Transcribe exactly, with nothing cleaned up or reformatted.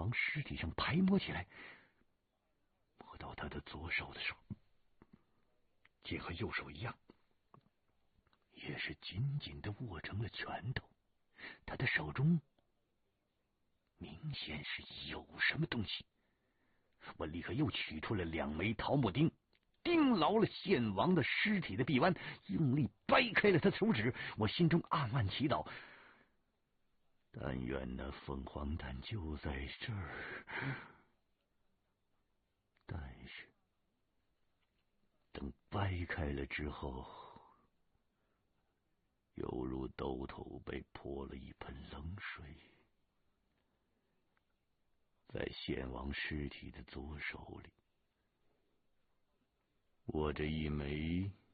王尸体上拍摸起来，摸到他的左手的时候，竟和右手一样，也是紧紧的握成了拳头。他的手中明显是有什么东西。我立刻又取出了两枚桃木钉，钉牢了献王的尸体的臂弯，用力掰开了他的手指。我心中暗暗祈祷，但愿那凤凰蛋就在这儿。但是等掰开了之后，犹如兜头被泼了一盆冷水。在献王尸体的左手里，握着一枚